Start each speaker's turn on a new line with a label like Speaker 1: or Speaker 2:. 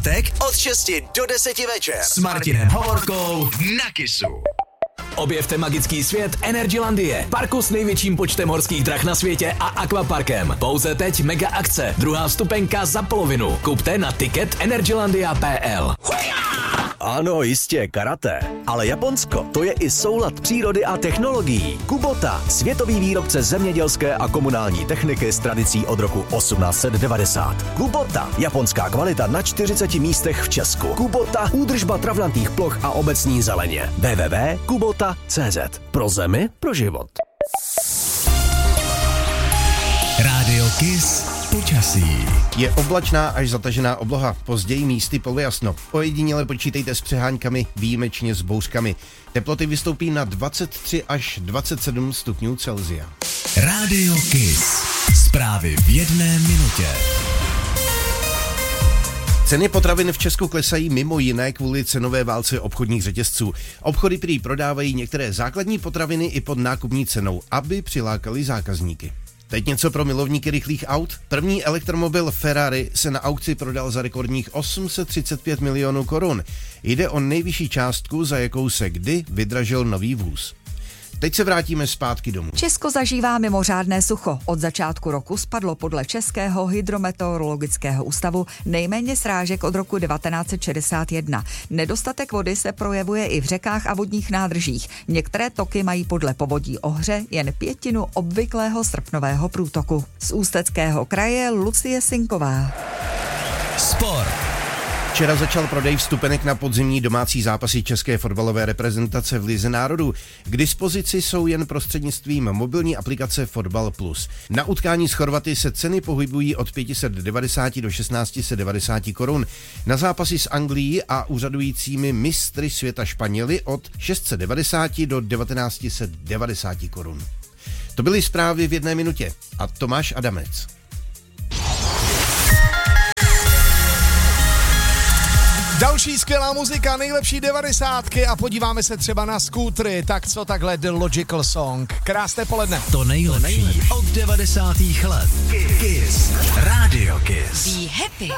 Speaker 1: pátek od 6 do 10 večer s Martinem Hovorkou na Kissu. Objevte magický svět Energylandie, parku s největším počtem horských drah na světě a akvaparkem. Pouze teď mega akce, druhá vstupenka za polovinu. Kupte na ticket energylandia.pl.
Speaker 2: Ano, jistě, karate. Ale Japonsko, to je i soulad přírody a technologií. Kubota, světový výrobce zemědělské a komunální techniky s tradicí od roku 1890. Kubota, japonská kvalita na 40 místech v Česku. Kubota, údržba travnatých ploch a obecní zeleně. www.kubota.cz. Pro zemi, pro život.
Speaker 1: Rádio Kiss počasí.
Speaker 3: Je oblačná až zatažená obloha, později místy polojasno. Ojediněle počítejte s přeháňkami, výjimečně s bouřkami. Teploty vystoupí na 23 až 27 stupňů Celsia.
Speaker 1: Rádio Kiss. Zprávy v 1 minutě.
Speaker 3: Ceny potravin v Česku klesají mimo jiné kvůli cenové válce obchodních řetězců. Obchody prý prodávají některé základní potraviny i pod nákupní cenou, aby přilákali zákazníky. Teď něco pro milovníky rychlých aut. První elektromobil Ferrari se na aukci prodal za rekordních 835 milionů korun. Jde o nejvyšší částku, za jakou se kdy vydražil nový vůz. Teď se vrátíme zpátky domů.
Speaker 4: Česko zažívá mimořádné sucho. Od začátku roku spadlo podle Českého hydrometeorologického ústavu nejméně srážek od roku 1961. Nedostatek vody se projevuje i v řekách a vodních nádržích. Některé toky mají podle Povodí Ohře jen 1/5 obvyklého srpnového průtoku. Z Ústeckého kraje Lucie Sinková.
Speaker 1: Sport.
Speaker 3: Včera začal prodej vstupenek na podzimní domácí zápasy české fotbalové reprezentace v Lize národů. K dispozici jsou jen prostřednictvím mobilní aplikace Fotbal Plus. Na utkání s Chorvaty se ceny pohybují od 590 do 1690 korun. Na zápasy s Anglií a úřadujícími mistry světa Španěli od 690 do 1990 korun. To byly zprávy v 1 minutě. A Tomáš Adamec.
Speaker 5: Další skvělá muzika, nejlepší 90 a podíváme se třeba na skútry, tak co takhle The Logical Song. Krásné poledne.
Speaker 1: To nejlepší od 90. let. Kiss. Rádio Kiss.
Speaker 6: Be happy.